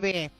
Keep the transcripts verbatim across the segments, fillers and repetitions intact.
nueve.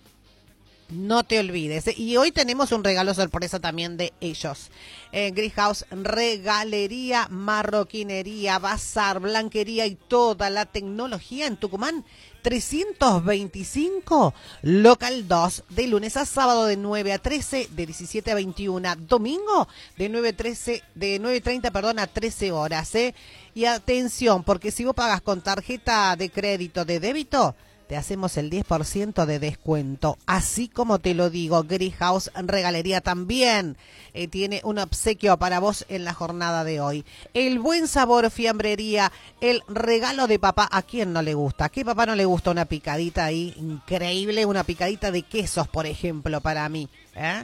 No te olvides. Y hoy tenemos un regalo sorpresa también de ellos. En Greenhouse, regalería, marroquinería, bazar, blanquería y toda la tecnología en Tucumán. trescientos veinticinco, local dos, de lunes a sábado de nueve a trece, de diecisiete a veintiuna, domingo de nueve a trece, de nueve treinta, perdón, a trece horas, ¿eh? Y atención, porque si vos pagas con tarjeta de crédito, de débito, te hacemos el diez por ciento de descuento. Así como te lo digo, Greenhouse Regalería también eh, tiene un obsequio para vos en la jornada de hoy. El buen sabor fiambrería, el regalo de papá. ¿A quién no le gusta? ¿A qué papá no le gusta una picadita ahí increíble? Una picadita de quesos, por ejemplo, para mí. ¿eh?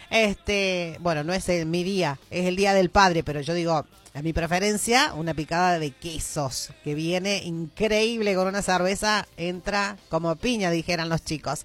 Este, bueno, no es el, mi día, es el día del padre, pero yo digo, a mi preferencia, una picada de quesos, que viene increíble con una cerveza, entra como piña, dijeran los chicos.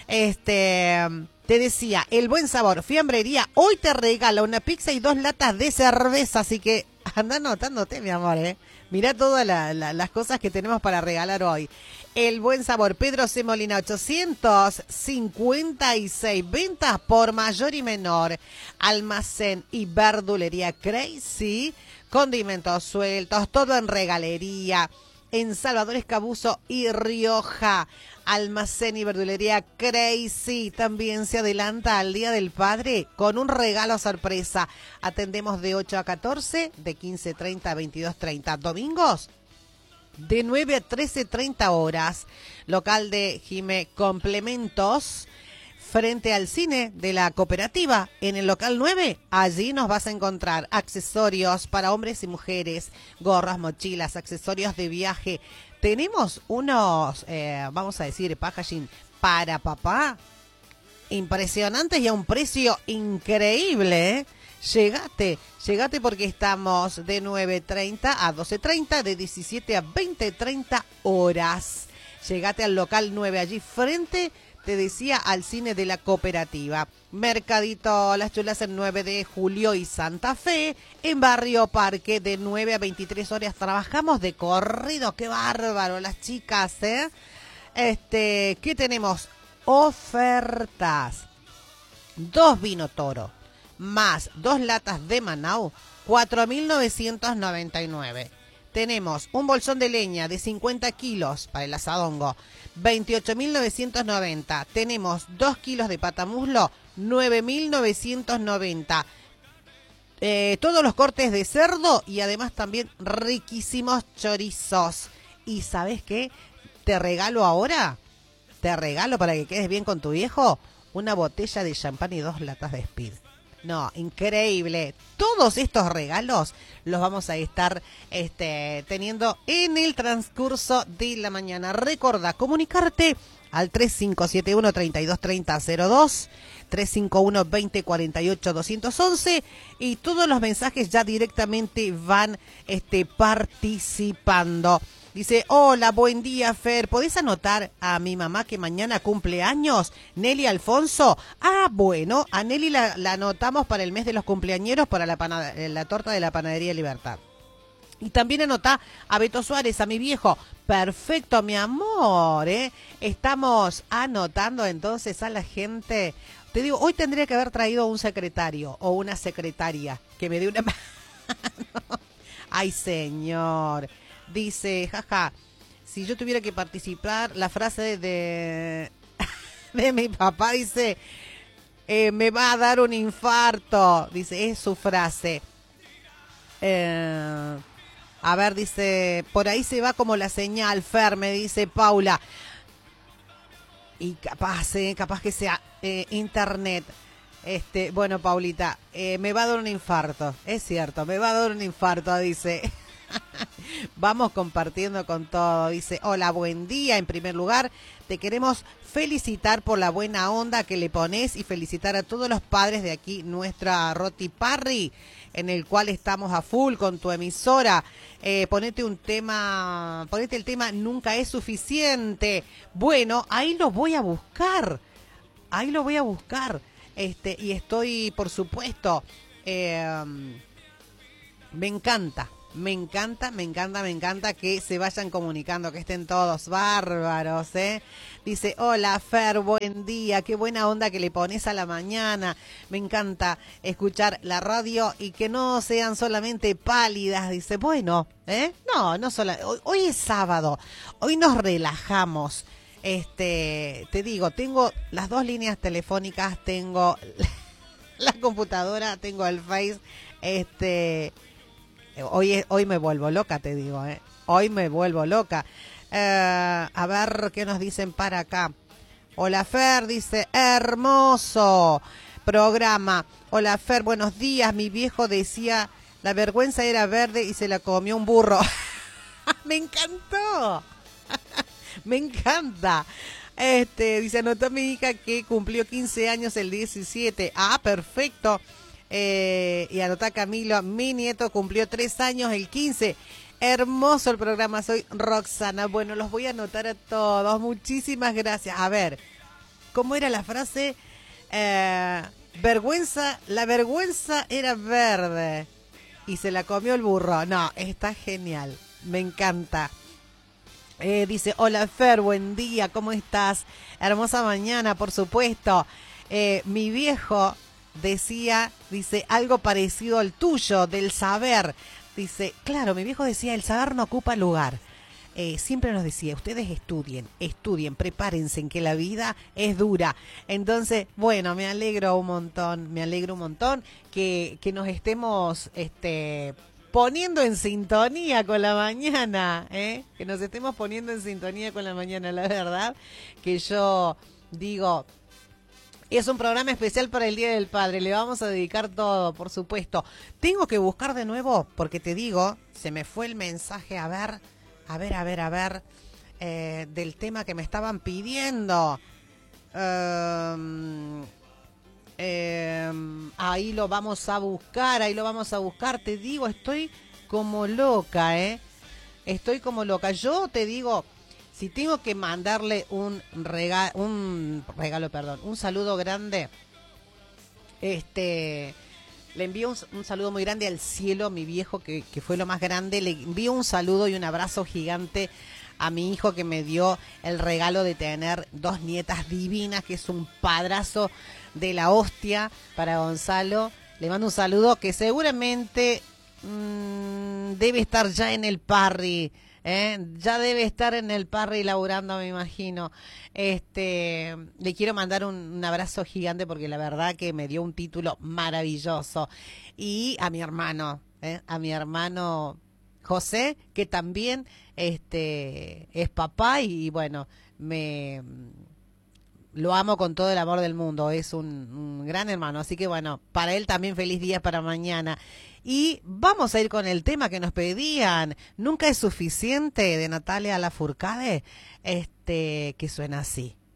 Este, te decía, el buen sabor, fiambrería, hoy te regala una pizza y dos latas de cerveza, así que anda anotándote, mi amor, eh. Mirá todas la, la, las cosas que tenemos para regalar hoy. El buen sabor, Pedro C. Molina, ochocientos cincuenta y seis, ventas por mayor y menor, almacén y verdulería Crazy, condimentos sueltos, todo en regalería, en Salvador Escabuzo y Rioja, almacén y verdulería Crazy, también se adelanta al Día del Padre con un regalo sorpresa. Atendemos de ocho a catorce, de quince treinta a veintidós treinta, domingos de nueve a trece treinta horas, local de Jime Complementos, frente al cine de la cooperativa, en el local nueve, allí nos vas a encontrar accesorios para hombres y mujeres, gorras, mochilas, accesorios de viaje. Tenemos unos, eh, vamos a decir, packaging para papá, impresionantes y a un precio increíble, ¿eh? Llegate, llegate porque estamos de nueve treinta a doce treinta, de diecisiete a veinte treinta horas. Llegate al local nueve, allí frente, te decía, al cine de la cooperativa. Mercadito Las Chulas en nueve de julio y Santa Fe, en Barrio Parque, de nueve a veintitrés horas. Trabajamos de corrido, qué bárbaro las chicas, ¿eh? Este, ¿qué tenemos? Ofertas. Dos vino toro, más dos latas de Manau, cuatro mil novecientos noventa y nueve. Tenemos un bolsón de leña de cincuenta kilos para el asadongo, veintiocho mil novecientos noventa. Tenemos dos kilos de patamuslo, nueve mil novecientos noventa. Eh, todos los cortes de cerdo y además también riquísimos chorizos. ¿Y sabes qué? Te regalo ahora, te regalo para que quedes bien con tu viejo, una botella de champán y dos latas de Speed. No, increíble. Todos estos regalos los vamos a estar este, teniendo en el transcurso de la mañana. Recordá comunicarte al tres cinco siete uno, tres dos tres cero cero dos, tres cinco uno, dos cero cuatro ocho, dos once, y todos los mensajes ya directamente van este, participando. Dice, hola, buen día, Fer. ¿Podés anotar a mi mamá que mañana cumple años? Nelly Alfonso. Ah, bueno, a Nelly la, la anotamos para el mes de los cumpleañeros para la, panada, la torta de la Panadería Libertad. Y también anotá a Beto Suárez, a mi viejo. Perfecto, mi amor, ¿eh? Estamos anotando entonces a la gente. Te digo, hoy tendría que haber traído un secretario o una secretaria que me dé una mano. Ay, señor. Dice, jaja, si yo tuviera que participar, la frase de, de mi papá dice, eh, me va a dar un infarto. Dice, es su frase. Eh, a ver, dice, por ahí se va como la señal, Fer, me dice Paula. Y capaz, eh, capaz que sea eh, internet. Este, bueno, Paulita, eh, me va a dar un infarto. Es cierto, me va a dar un infarto, dice. Vamos compartiendo con todo. Dice, hola, buen día. En primer lugar, te queremos felicitar por la buena onda que le pones y felicitar a todos los padres de aquí, nuestra Roti Parry, en el cual estamos a full con tu emisora. Eh, ponete un tema, ponete el tema Nunca es suficiente. Bueno, ahí lo voy a buscar. Ahí lo voy a buscar. Este, y estoy, por supuesto, eh, me encanta. Me encanta, me encanta, me encanta que se vayan comunicando, que estén todos bárbaros, ¿eh? Dice, hola Fer, buen día, qué buena onda que le pones a la mañana. Me encanta escuchar la radio y que no sean solamente pálidas. Dice, bueno, ¿eh? No, no solo. Hoy, hoy es sábado, hoy nos relajamos. Este, te digo, tengo las dos líneas telefónicas, tengo la computadora, tengo el Face, este... Hoy, hoy me vuelvo loca, te digo, ¿eh? Hoy me vuelvo loca. Eh, a ver qué nos dicen para acá. Hola Fer, dice, hermoso programa. Hola Fer, buenos días. Mi viejo decía, la vergüenza era verde y se la comió un burro. Me encantó. Me encanta. Este, dice, anotó mi hija que cumplió quince años el diecisiete. Ah, perfecto. Eh, y anota Camilo, mi nieto cumplió tres años el quince. Hermoso el programa, soy Roxana. Bueno, los voy a anotar a todos. Muchísimas gracias. A ver, ¿cómo era la frase? Eh, vergüenza, la vergüenza era verde y se la comió el burro. No, está genial. Me encanta. Eh, dice, hola Fer, buen día, ¿cómo estás? Hermosa mañana, por supuesto. Eh, mi viejo decía, dice, algo parecido al tuyo, del saber. Dice, claro, mi viejo decía, el saber no ocupa lugar. Eh, siempre nos decía, ustedes estudien, estudien, prepárense en que la vida es dura. Entonces, bueno, me alegro un montón, me alegro un montón que, que nos estemos este, poniendo en sintonía con la mañana, ¿eh? Que nos estemos poniendo en sintonía con la mañana, la verdad, que yo digo... Es un programa especial para el Día del Padre, le vamos a dedicar todo, por supuesto. Tengo que buscar de nuevo, porque te digo, se me fue el mensaje, a ver, a ver, a ver, a ver, eh, del tema que me estaban pidiendo. Um, eh, ahí lo vamos a buscar, ahí lo vamos a buscar, te digo, estoy como loca, ¿eh? Estoy como loca. Yo te digo... Si tengo que mandarle un regalo, un regalo, perdón, un saludo grande, este, le envío un, un saludo muy grande al cielo, mi viejo, que, que fue lo más grande. Le envío un saludo y un abrazo gigante a mi hijo que me dio el regalo de tener dos nietas divinas, que es un padrazo de la hostia para Gonzalo. Le mando un saludo que seguramente mmm, debe estar ya en el parry. ¿Eh? Ya debe estar en el parry laburando, me imagino. Este, le quiero mandar un, un abrazo gigante porque la verdad que me dio un título maravilloso. Y a mi hermano, ¿eh? a mi hermano José, que también este, es papá y, y bueno, me lo amo con todo el amor del mundo. Es un, un gran hermano. Así que bueno, para él también feliz día para mañana. Y vamos a ir con el tema que nos pedían. Nunca es suficiente, de Natalia Lafourcade, este, que suena así.